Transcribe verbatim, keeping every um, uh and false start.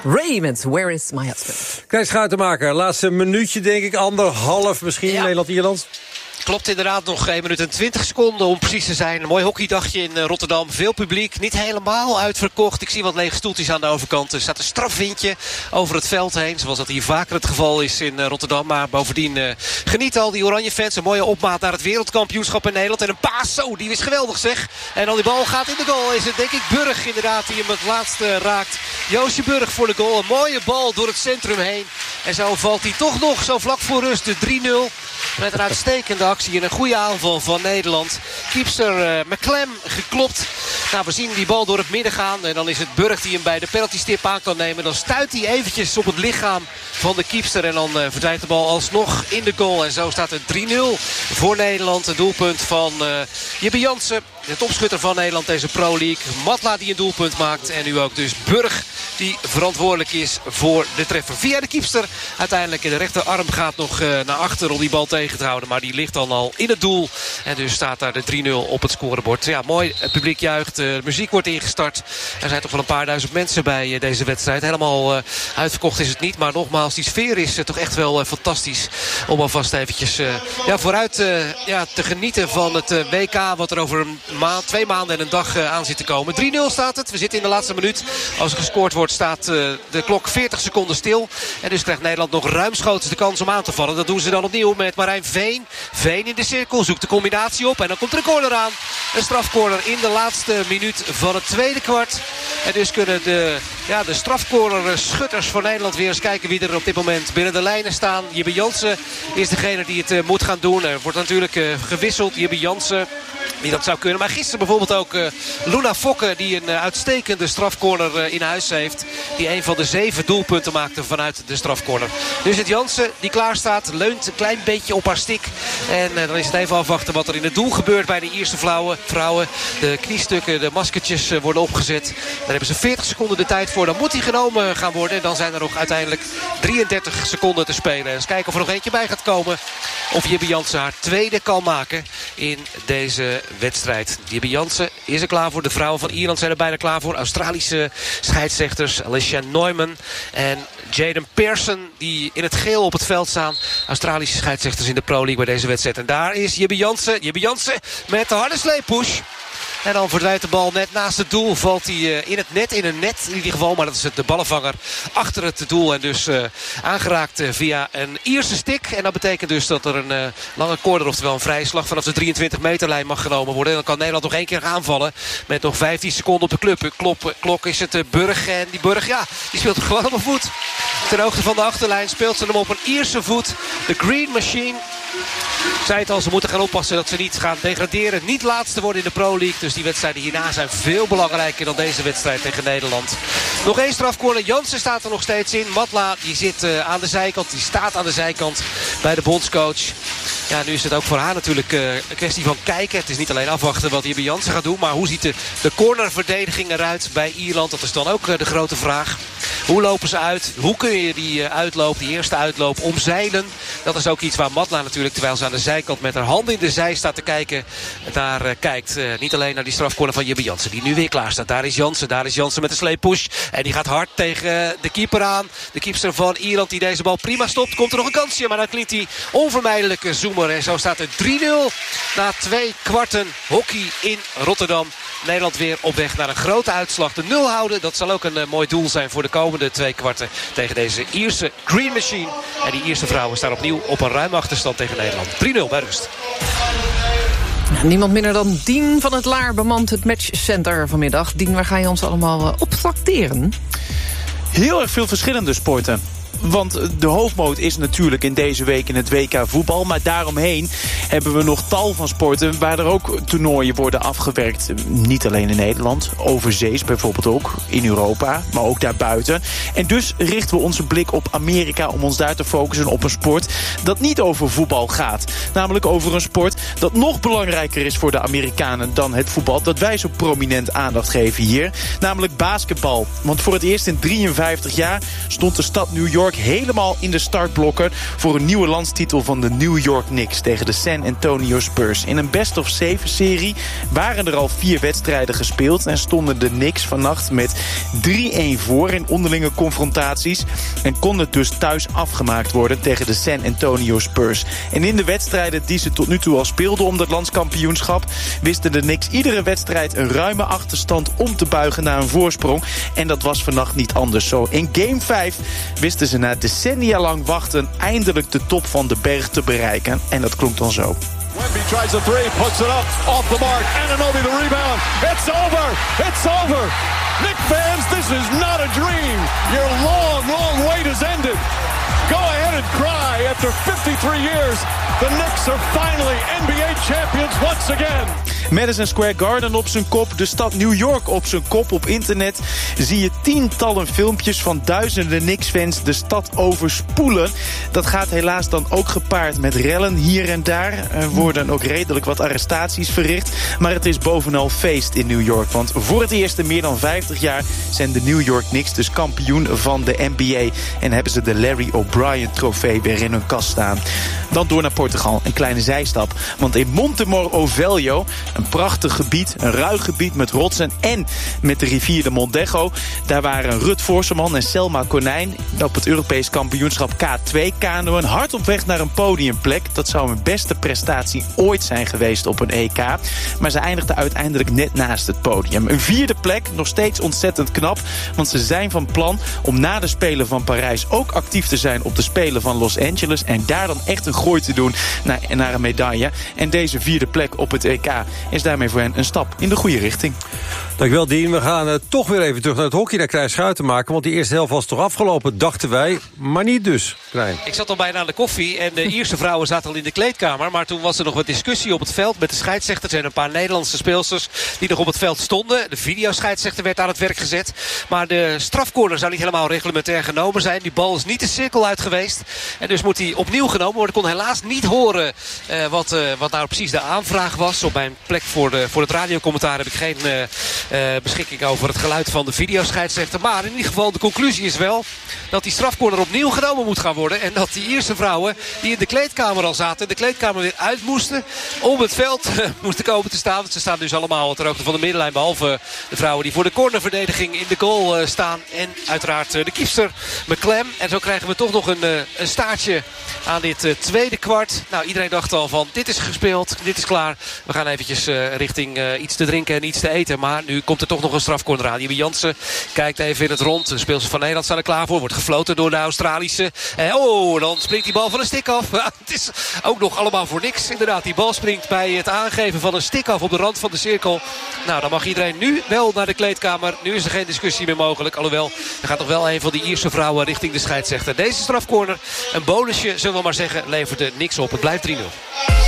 Ray met Where is my husband? Kijk, Schuitenmaker, laatste minuutje denk ik, anderhalf misschien, ja. Nederland-Ierland. Klopt inderdaad, nog één minuut en twintig seconden om precies te zijn. Een mooi hockeydagje in Rotterdam. Veel publiek, niet helemaal uitverkocht. Ik zie wat lege stoeltjes aan de overkant. Er staat een strafwindje over het veld heen. Zoals dat hier vaker het geval is in Rotterdam. Maar bovendien uh, genieten al die oranje fans. Een mooie opmaat naar het wereldkampioenschap in Nederland. En een paas, zo, die is geweldig zeg. En dan die bal gaat in de goal. Is het denk ik Burg inderdaad die hem het laatste raakt. Joosje Burg voor de goal. Een mooie bal door het centrum heen. En zo valt hij toch nog zo vlak voor rust de drie nul. Met een uitstekende actie en een goede aanval van Nederland. Keepster uh, McClem geklopt. Nou, we zien die bal door het midden gaan. En dan is het Burg die hem bij de penaltystip aan kan nemen. Dan stuit hij eventjes op het lichaam van de keepster. En dan uh, verdwijnt de bal alsnog in de goal. En zo staat het drie nul voor Nederland. Een doelpunt van uh, Jibbe Jansen. De topschutter van Nederland deze Pro League. Matla die een doelpunt maakt. En nu ook dus Burg die verantwoordelijk is voor de treffer. Via de keepster. Uiteindelijk in de rechterarm gaat nog uh, naar achter om die bal tegen te houden. Maar die ligt dan al in het doel. En dus staat daar de drie nul op het scorebord. Ja, mooi. Het publiek juicht. De muziek wordt ingestart. Er zijn toch wel een paar duizend mensen bij uh, deze wedstrijd. Helemaal uh, uitverkocht is het niet. Maar nogmaals, die sfeer is uh, toch echt wel uh, fantastisch. Om alvast eventjes uh, ja, vooruit uh, ja, te genieten van het uh, W K. Wat er over een maand, twee maanden en een dag uh, aan zit te komen. drie nul staat het. We zitten in de laatste minuut. Als er gescoord wordt staat uh, de klok veertig seconden stil. En dus krijgt Nederland nog ruimschoots de kans om aan te vallen. Dat doen ze dan opnieuw met Marijn Veen. Veen in de cirkel. Zoekt de combinatie op. En dan komt er een corner aan. Een strafcorner in de laatste minuut van het tweede kwart. En dus kunnen de, ja, de strafcorner schutters van Nederland weer eens kijken wie er op dit moment binnen de lijnen staan. Jibbe Jansen is degene die het uh, moet gaan doen. Er wordt natuurlijk uh, gewisseld. Jibbe Jansen die dat zou kunnen. Maar gisteren bijvoorbeeld ook uh, Luna Fokke die een uh, uitstekende strafcorner uh, in huis heeft. Die een van de zeven doelpunten maakte vanuit de strafcorner. Dus het Jansen die klaar staat. Leunt een klein beetje op haar stik. En uh, dan is het even afwachten wat er in het doel gebeurt bij de Ierse vrouwen. vrouwen. De kniestukken, de maskertjes uh, worden opgezet. Daar hebben ze veertig seconden de tijd voor. Dan moet die genomen gaan worden. En dan zijn er nog uiteindelijk drieëndertig seconden te spelen. Eens kijken of er nog eentje bij gaat komen. Of Jibbe Jansen haar tweede kan maken in deze wedstrijd. Jibbe Jansen is er klaar voor. De vrouwen van Ierland zijn er bijna klaar voor. Australische scheidsrechters Alicia Neumann en Jaden Pearson die in het geel op het veld staan. Australische scheidsrechters in de Pro League bij deze wedstrijd. En daar is Jibbe Jansen. Jibbe Jansen met de harde sleepush. En dan verdwijnt de bal net naast het doel. Valt hij uh, in het net, in een net in ieder geval. Maar dat is de ballenvanger achter het doel. En dus uh, aangeraakt uh, via een Ierse stick. En dat betekent dus dat er een uh, lange corner, oftewel een vrije slag vanaf de drieëntwintig meterlijn mag genomen worden. En dan kan Nederland nog één keer gaan aanvallen. Met nog vijftien seconden op de club. Klop, klok is het uh, Burg. En die Burg, ja, die speelt gewoon op een voet. Ter hoogte van de achterlijn speelt ze hem op een Ierse voet. De Green Machine. Ik zei het al, ze moeten gaan oppassen dat ze niet gaan degraderen. Niet laatste worden in de Pro League. Dus die wedstrijden hierna zijn veel belangrijker dan deze wedstrijd tegen Nederland. Nog één strafcorner. Jansen staat er nog steeds in. Matla die zit uh, aan de zijkant. Die staat aan de zijkant bij de bondscoach. Ja, nu is het ook voor haar natuurlijk uh, een kwestie van kijken. Het is niet alleen afwachten wat Jibbe Jansen gaat doen. Maar hoe ziet de, de cornerverdediging eruit bij Ierland? Dat is dan ook uh, de grote vraag. Hoe lopen ze uit? Hoe kun je die uh, uitloop, die eerste uitloop omzeilen? Dat is ook iets waar Matla natuurlijk, terwijl ze aan de zijkant met haar handen in de zij staat te kijken, daar uh, kijkt. Uh, niet alleen naar die strafcorner van Jibbe Jansen, die nu weer klaar staat. Daar is Jansen, daar is Jansen met een sleepush. En die gaat hard tegen uh, de keeper aan. De keeper van Ierland die deze bal prima stopt. Komt er nog een kansje, maar dan klinkt die onvermijdelijke zoemer. En zo staat het drie nul na twee kwarten hockey in Rotterdam. Nederland weer op weg naar een grote uitslag. De nul houden, dat zal ook een uh, mooi doel zijn voor de komende twee kwarten tegen deze Ierse Green Machine. En die Ierse vrouwen staan opnieuw op een ruime achterstand tegen Nederland. drie nul bij rust. Nou, niemand minder dan Dien van het Laar bemant het matchcenter vanmiddag. Dien, waar ga je ons allemaal uh, op tracteren? Heel erg veel verschillende sporten. Want de hoofdmoot is natuurlijk in deze week in het W K voetbal. Maar daaromheen hebben we nog tal van sporten waar er ook toernooien worden afgewerkt. Niet alleen in Nederland, overzees bijvoorbeeld ook, in Europa, maar ook daarbuiten. En dus richten we onze blik op Amerika om ons daar te focussen op een sport dat niet over voetbal gaat. Namelijk over een sport dat nog belangrijker is voor de Amerikanen dan het voetbal. Dat wij zo prominent aandacht geven hier. Namelijk basketbal. Want voor het eerst in drieënvijftig jaar stond de stad New York York helemaal in de startblokken voor een nieuwe landstitel van de New York Knicks tegen de San Antonio Spurs. In een best of zeven serie waren er al vier wedstrijden gespeeld en stonden de Knicks vannacht met drie-een voor in onderlinge confrontaties en kon het dus thuis afgemaakt worden tegen de San Antonio Spurs. En in de wedstrijden die ze tot nu toe al speelden om dat landskampioenschap wisten de Knicks iedere wedstrijd een ruime achterstand om te buigen naar een voorsprong. En dat was vannacht niet anders zo. In game vijf wisten ze na decennia lang wachten eindelijk de top van de berg te bereiken. En dat klonk dan zo. Wemby tries a three, puts it up, off the mark. Anunoby the rebound. It's over. It's over. Knicks fans, this is not a dream. Your long, long wait has ended. Go ahead and cry. After fifty-three years, the Knicks are finally N B A champions once again. Madison Square Garden op zijn kop, de stad New York op zijn kop. Op internet zie je tientallen filmpjes van duizenden Knicks-fans de stad overspoelen. Dat gaat helaas dan ook gepaard met rellen hier en daar. Er worden ook redelijk wat arrestaties verricht. Maar het is bovenal feest in New York. Want voor het eerst in meer dan vijftig jaar zijn de New York Knicks dus kampioen van de N B A. En hebben ze de Larry O'Brien trofee weer in hun kast staan. Dan door naar Portugal, een kleine zijstap. Want in Montemor Velho, een prachtig gebied, een ruig gebied met rotsen en met de rivier de Mondego. Daar waren Rut Voorseman en Selma Konijn op het Europees kampioenschap K twee kanoën hard op weg naar een podiumplek. Dat zou hun beste prestatie ooit zijn geweest op een E K. Maar ze eindigden uiteindelijk net naast het podium. Een vierde plek, nog steeds ontzettend knap. Want ze zijn van plan om na de Spelen van Parijs ook actief te zijn op de Spelen van Los Angeles. En daar dan echt een gooi te doen naar, naar een medaille. En deze vierde plek op het E K is daarmee voor hen een stap in de goede richting. Dankjewel, Dien. We gaan uh, toch weer even terug naar het hockey, naar Krijn Schuitenmaker. Want die eerste helft was toch afgelopen, dachten wij. Maar niet dus, Krijn. Ik zat al bijna aan de koffie en de Ierse vrouwen zaten al in de kleedkamer. Maar toen was er nog wat discussie op het veld met de scheidsrechters en een paar Nederlandse speelsters die nog op het veld stonden. De videoscheidsrechter werd aan het werk gezet. Maar de strafcorner zou niet helemaal reglementair genomen zijn. Die bal is niet de cirkel uit geweest. En dus moet hij opnieuw genomen worden. Ik kon helaas niet horen uh, wat, uh, wat nou precies de aanvraag was. Op mijn plek voor, de, voor het radiocommentaar heb ik geen uh, uh, beschikking over het geluid van de videoscheidsrechter. Maar in ieder geval de conclusie is wel dat die strafcorner opnieuw genomen moet gaan worden. En dat die Ierse vrouwen die in de kleedkamer al zaten, de kleedkamer weer uit moesten, om het veld uh, moesten komen te staan. Want ze staan dus allemaal ter hoogte van de middenlijn. Behalve de vrouwen die voor de cornerverdediging in de goal uh, staan. En uiteraard uh, de kiepster McClem. En zo krijgen we toch nog een, uh, een staartje aan dit uh, tweede kwart. Nou, iedereen dacht al van dit is gespeeld, dit is klaar. We gaan eventjes uh, richting uh, iets te drinken en iets te eten. Maar nu komt er toch nog een strafcorner aan. Jimmy Jansen kijkt even in het rond. De speelsters van Nederland staan er klaar voor. Wordt gefloten door de Australische. En oh, dan springt die bal van een stick af. Het is ook nog allemaal voor niks. Inderdaad, die bal springt bij het aangeven van een stick af op de rand van de cirkel. Nou, dan mag iedereen nu wel naar de kleedkamer. Nu is er geen discussie meer mogelijk. Alhoewel, er gaat nog wel een van die Ierse vrouwen richting de scheidsrechter. Deze strafcorner, een bonusje, zullen we maar zeggen, levert er niks op. Het blijft drie nul.